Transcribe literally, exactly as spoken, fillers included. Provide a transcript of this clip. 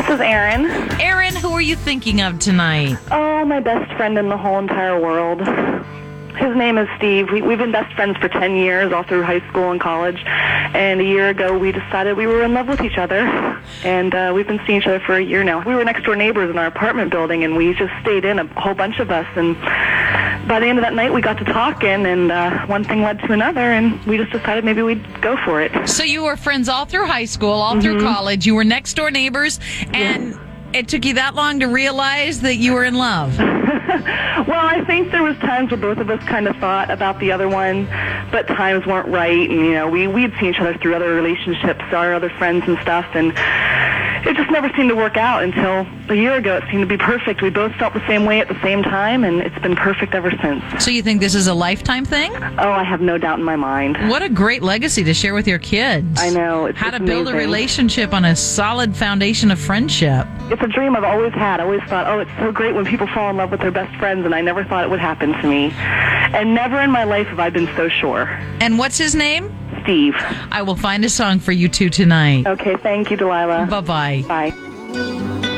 is Erin. Erin, who are you thinking of tonight? Oh, my best friend in the whole entire world. His name is Steve. We, we've been best friends for ten years, all through high school and college. And a year ago, we decided we were in love with each other. And uh, we've been seeing each other for a year now. We were next door neighbors in our apartment building, and we just stayed in, a whole bunch of us. And by the end of that night, we got to talking, and uh, one thing led to another, and we just decided maybe we'd go for it. So you were friends all through high school, all mm-hmm. through college. You were next door neighbors, and yeah. It took you that long to realize that you were in love. Well, I think there was times where both of us kind of thought about the other one, but times weren't right, and, you know, we, we'd seen each other through other relationships, our other friends and stuff, and it just never seemed to work out until a year ago. It seemed to be perfect. We both felt the same way at the same time, and it's been perfect ever since. So you think this is a lifetime thing? Oh, I have no doubt in my mind. What a great legacy to share with your kids. I know. It's, How it's to build amazing. a relationship on a solid foundation of friendship. It's a dream I've always had. I always thought, oh, it's so great when people fall in love with their best friends, and I never thought it would happen to me. And never in my life have I been so sure. And what's his name? Steve. I will find a song for you two tonight. Okay, thank you, Delilah. Bye-bye. Bye.